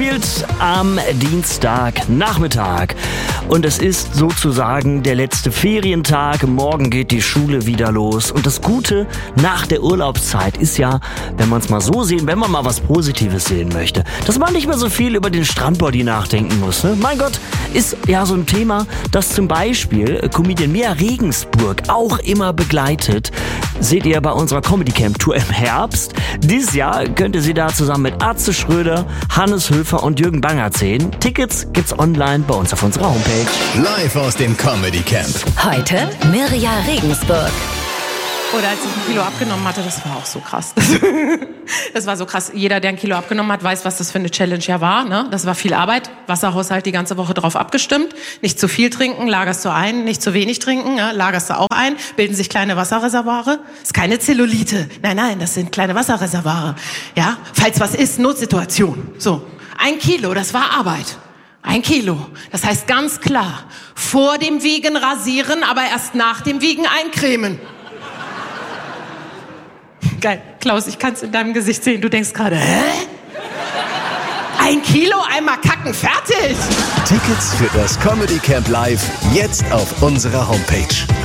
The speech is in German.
Am Dienstagnachmittag. Und es ist sozusagen der letzte Ferientag. Morgen geht die Schule wieder los. Und das Gute nach der Urlaubszeit ist ja, wenn man es mal so sehen, wenn man mal was Positives sehen möchte, dass man nicht mehr so viel über den Strandbody nachdenken muss. Ne? Mein Gott, ist ja so ein Thema, das zum Beispiel Comedian Mia Regensburg auch immer begleitet. Seht ihr bei unserer Comedy Camp Tour im Herbst. Dieses Jahr könnt ihr sie da zusammen mit Atze Schröder, Hannes Höfer und Jürgen Bangert sehen. Tickets gibt's online bei uns auf unserer Homepage. Live aus dem Comedy Camp. Heute Mirja Regensburg. Oder als ich 1 Kilo abgenommen hatte, das war auch so krass. Das war so krass. Jeder, der 1 Kilo abgenommen hat, weiß, was das für eine Challenge ja war. Ne? Das war viel Arbeit. Wasserhaushalt die ganze Woche drauf abgestimmt. Nicht zu viel trinken, lagerst du ein. Nicht zu wenig trinken, ja, lagerst du auch ein. Bilden sich kleine Wasserreservoire. Ist keine Zellulite. Nein, das sind kleine Wasserreservoire. Ja, falls was ist, Notsituation. So, 1 Kilo, das war Arbeit. 1 Kilo. Das heißt ganz klar, vor dem Wiegen rasieren, aber erst nach dem Wiegen eincremen. Geil. Klaus, ich kann es in deinem Gesicht sehen. Du denkst gerade, hä? 1 Kilo, einmal kacken, fertig! Tickets für das Comedy Camp Live jetzt auf unserer Homepage.